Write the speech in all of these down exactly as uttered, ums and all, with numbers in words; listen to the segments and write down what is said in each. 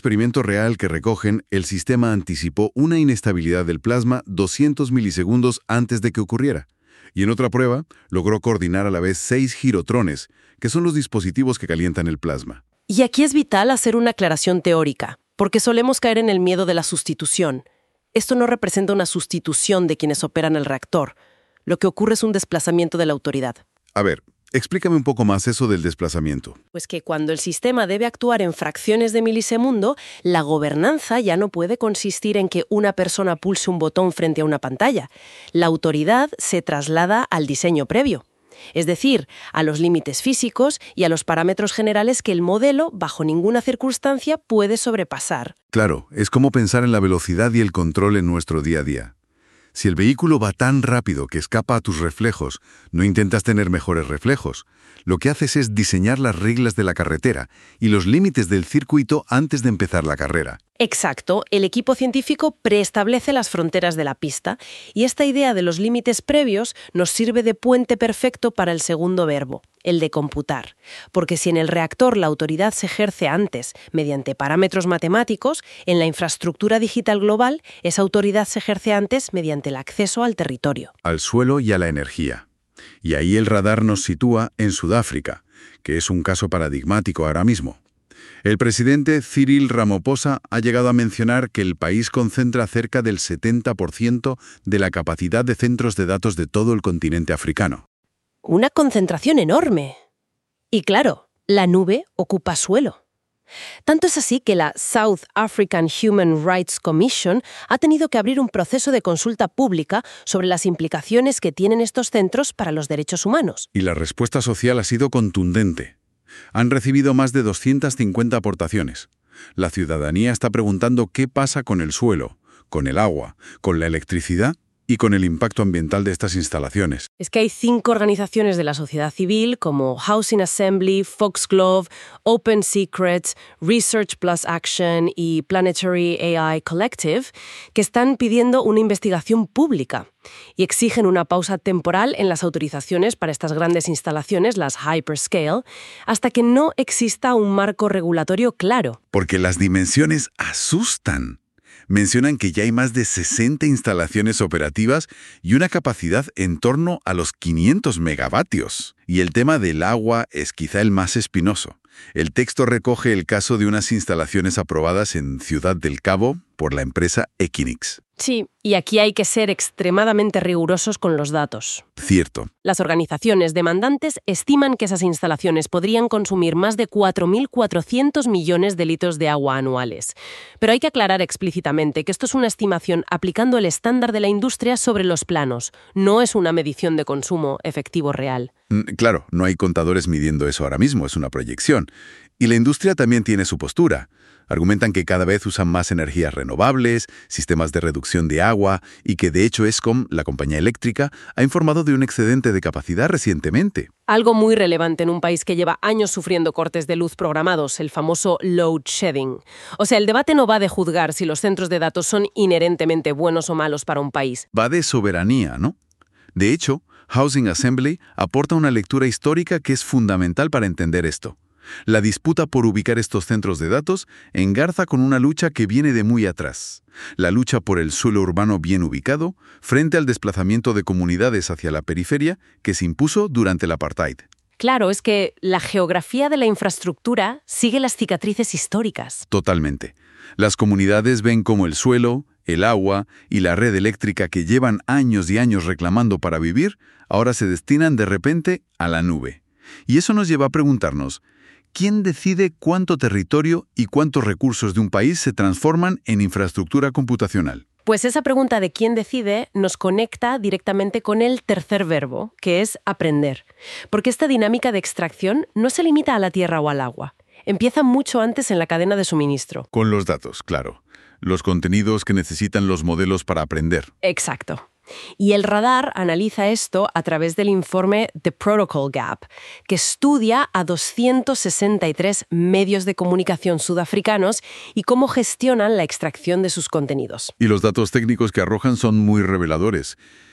experimento real que recogen, el sistema anticipó una inestabilidad del plasma doscientos milisegundos antes de que ocurriera. Y en otra prueba, logró coordinar a la vez seis girotrones, que son los dispositivos que calientan el plasma. Y aquí es vital hacer una aclaración teórica, porque solemos caer en el miedo de la sustitución. Esto no representa una sustitución de quienes operan el reactor. Lo que ocurre es un desplazamiento de la autoridad. A ver, explícame un poco más eso del desplazamiento. Pues que cuando el sistema debe actuar en fracciones de milisegundo, la gobernanza ya no puede consistir en que una persona pulse un botón frente a una pantalla. La autoridad se traslada al diseño previo. Es decir, a los límites físicos y a los parámetros generales que el modelo, bajo ninguna circunstancia, puede sobrepasar. Claro, es como pensar en la velocidad y el control en nuestro día a día. Si el vehículo va tan rápido que escapa a tus reflejos, no intentas tener mejores reflejos. Lo que haces es diseñar las reglas de la carretera y los límites del circuito antes de empezar la carrera. Exacto, el equipo científico preestablece las fronteras de la pista y esta idea de los límites previos nos sirve de puente perfecto para el segundo verbo, el de computar. Porque si en el reactor la autoridad se ejerce antes mediante parámetros matemáticos, en la infraestructura digital global esa autoridad se ejerce antes mediante el acceso al territorio. Al suelo y a la energía. Y ahí el radar nos sitúa en Sudáfrica, que es un caso paradigmático ahora mismo. El presidente Cyril Ramaphosa ha llegado a mencionar que el país concentra cerca del setenta por ciento de la capacidad de centros de datos de todo el continente africano. Una concentración enorme. Y claro, la nube ocupa suelo. Tanto es así que la South African Human Rights Commission ha tenido que abrir un proceso de consulta pública sobre las implicaciones que tienen estos centros para los derechos humanos. Y la respuesta social ha sido contundente. Han recibido más de doscientas cincuenta aportaciones. La ciudadanía está preguntando qué pasa con el suelo, con el agua, con la electricidad y con el impacto ambiental de estas instalaciones. Es que hay cinco organizaciones de la sociedad civil como Housing Assembly, Foxglove, Open Secrets, Research Plus Action y Planetary A I Collective que están pidiendo una investigación pública y exigen una pausa temporal en las autorizaciones para estas grandes instalaciones, las hyperscale, hasta que no exista un marco regulatorio claro. Porque las dimensiones asustan. Mencionan que ya hay más de sesenta instalaciones operativas y una capacidad en torno a los quinientos megavatios. Y el tema del agua es quizá el más espinoso. El texto recoge el caso de unas instalaciones aprobadas en Ciudad del Cabo por la empresa Equinix. Sí, y aquí hay que ser extremadamente rigurosos con los datos. Cierto. Las organizaciones demandantes estiman que esas instalaciones podrían consumir más de cuatro mil cuatrocientos millones de litros de agua anuales. Pero hay que aclarar explícitamente que esto es una estimación aplicando el estándar de la industria sobre los planos. No es una medición de consumo efectivo real. Claro, no hay contadores midiendo eso ahora mismo, es una proyección. Y la industria también tiene su postura. Argumentan que cada vez usan más energías renovables, sistemas de reducción de agua y que de hecho Eskom, la compañía eléctrica, ha informado de un excedente de capacidad recientemente. Algo muy relevante en un país que lleva años sufriendo cortes de luz programados, el famoso load shedding. O sea, el debate no va de juzgar si los centros de datos son inherentemente buenos o malos para un país. Va de soberanía, ¿no? De hecho, Housing Assembly aporta una lectura histórica que es fundamental para entender esto. La disputa por ubicar estos centros de datos engarza con una lucha que viene de muy atrás. La lucha por el suelo urbano bien ubicado frente al desplazamiento de comunidades hacia la periferia que se impuso durante el apartheid. Claro, es que la geografía de la infraestructura sigue las cicatrices históricas. Totalmente. Las comunidades ven cómo el suelo, el agua y la red eléctrica que llevan años y años reclamando para vivir, ahora se destinan de repente a la nube. Y eso nos lleva a preguntarnos, ¿quién decide cuánto territorio y cuántos recursos de un país se transforman en infraestructura computacional? Pues esa pregunta de quién decide nos conecta directamente con el tercer verbo, que es aprender. Porque esta dinámica de extracción no se limita a la tierra o al agua. Empieza mucho antes en la cadena de suministro. Con los datos, claro. Los contenidos que necesitan los modelos para aprender. Exacto. Y el radar analiza esto a través del informe The Protocol Gap, que estudia a doscientos sesenta y tres medios de comunicación sudafricanos y cómo gestionan la extracción de sus contenidos. Y los datos técnicos que arrojan son muy reveladores.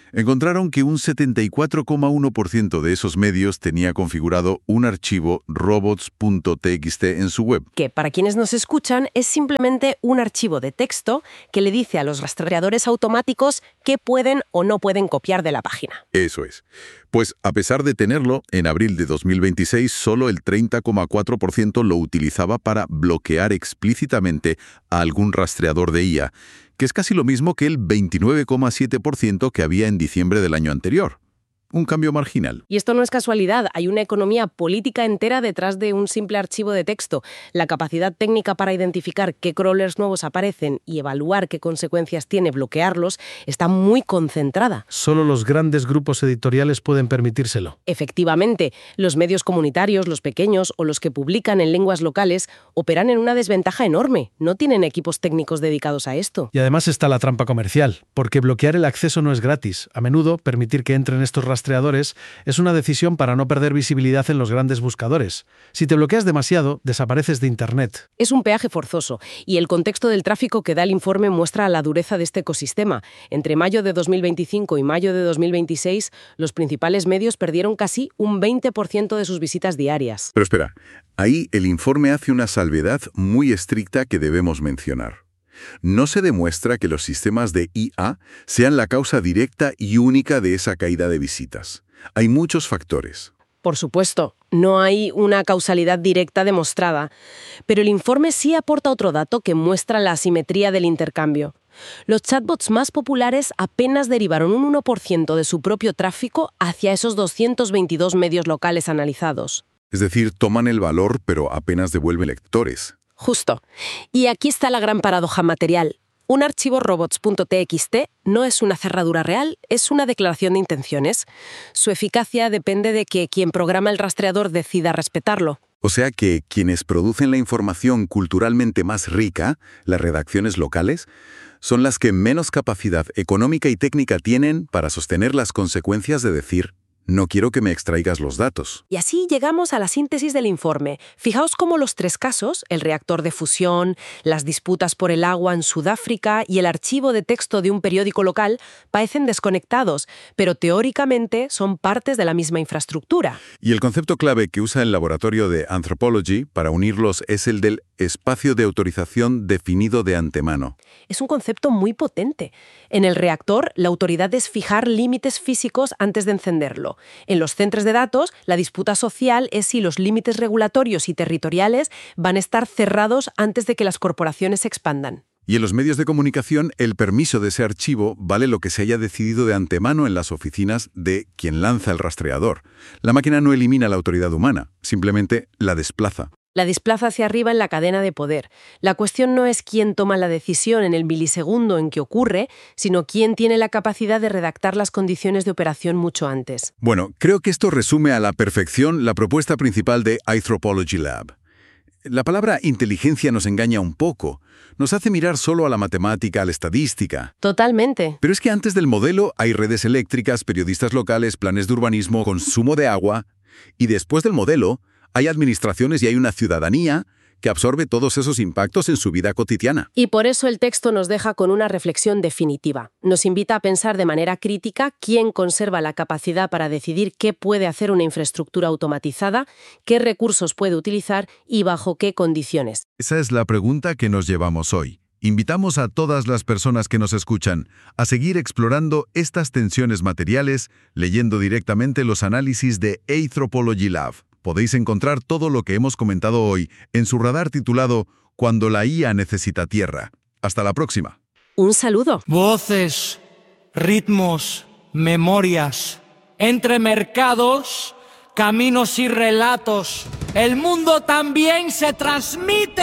Encontraron que un setenta y cuatro coma uno por ciento de esos medios tenía configurado un archivo robots punto t x t en su web. Que, para quienes nos escuchan, es simplemente un archivo de texto que le dice a los rastreadores automáticos qué pueden o no pueden copiar de la página. Eso es. Pues a pesar de tenerlo, en abril de dos mil veintiséis solo el treinta coma cuatro por ciento lo utilizaba para bloquear explícitamente a algún rastreador de I A, que es casi lo mismo que el veintinueve coma siete por ciento que había en diciembre del año anterior. Un cambio marginal. Y esto no es casualidad, hay una economía política entera detrás de un simple archivo de texto. La capacidad técnica para identificar qué crawlers nuevos aparecen y evaluar qué consecuencias tiene bloquearlos está muy concentrada. Solo los grandes grupos editoriales pueden permitírselo. Efectivamente, los medios comunitarios, los pequeños o los que publican en lenguas locales operan en una desventaja enorme. No tienen equipos técnicos dedicados a esto. Y además está la trampa comercial, porque bloquear el acceso no es gratis. A menudo, permitir que entren estos rastreadores rastreadores es una decisión para no perder visibilidad en los grandes buscadores. Si te bloqueas demasiado, desapareces de Internet. Es un peaje forzoso, y el contexto del tráfico que da el informe muestra la dureza de este ecosistema. Entre mayo de dos mil veinticinco y mayo de dos mil veintiséis, los principales medios perdieron casi un veinte por ciento de sus visitas diarias. Pero espera, ahí el informe hace una salvedad muy estricta que debemos mencionar. No se demuestra que los sistemas de I A sean la causa directa y única de esa caída de visitas. Hay muchos factores. Por supuesto, no hay una causalidad directa demostrada, pero el informe sí aporta otro dato que muestra la asimetría del intercambio. Los chatbots más populares apenas derivaron un uno por ciento de su propio tráfico hacia esos doscientos veintidós medios locales analizados. Es decir, toman el valor, pero apenas devuelven lectores. Justo. Y aquí está la gran paradoja material. Un archivo robots punto t x t no es una cerradura real, es una declaración de intenciones. Su eficacia depende de que quien programa el rastreador decida respetarlo. O sea que quienes producen la información culturalmente más rica, las redacciones locales, son las que menos capacidad económica y técnica tienen para sostener las consecuencias de decir «no quiero que me extraigas los datos». Y así llegamos a la síntesis del informe. Fijaos cómo los tres casos, el reactor de fusión, las disputas por el agua en Sudáfrica y el archivo de texto de un periódico local, parecen desconectados, pero teóricamente son partes de la misma infraestructura. Y el concepto clave que usa el laboratorio de Anthropology para unirlos es el del espacio de autorización definido de antemano. Es un concepto muy potente. En el reactor, la autoridad es fijar límites físicos antes de encenderlo. En los centros de datos, la disputa social es si los límites regulatorios y territoriales van a estar cerrados antes de que las corporaciones se expandan. Y en los medios de comunicación, el permiso de ese archivo vale lo que se haya decidido de antemano en las oficinas de quien lanza el rastreador. La máquina no elimina la autoridad humana, simplemente la desplaza. La desplaza hacia arriba en la cadena de poder. La cuestión no es quién toma la decisión en el milisegundo en que ocurre, sino quién tiene la capacidad de redactar las condiciones de operación mucho antes. Bueno, creo que esto resume a la perfección la propuesta principal de Anthropology Lab. La palabra inteligencia nos engaña un poco. Nos hace mirar solo a la matemática, a la estadística. Totalmente. Pero es que antes del modelo hay redes eléctricas, periodistas locales, planes de urbanismo, consumo de agua. Y después del modelo hay administraciones y hay una ciudadanía que absorbe todos esos impactos en su vida cotidiana. Y por eso el texto nos deja con una reflexión definitiva. Nos invita a pensar de manera crítica quién conserva la capacidad para decidir qué puede hacer una infraestructura automatizada, qué recursos puede utilizar y bajo qué condiciones. Esa es la pregunta que nos llevamos hoy. Invitamos a todas las personas que nos escuchan a seguir explorando estas tensiones materiales, leyendo directamente los análisis de Anthropology Lab. Podéis encontrar todo lo que hemos comentado hoy en su radar titulado Cuando la I A necesita tierra. Hasta la próxima. Un saludo. Voces, ritmos, memorias, entre mercados, caminos y relatos. El mundo también se transmite.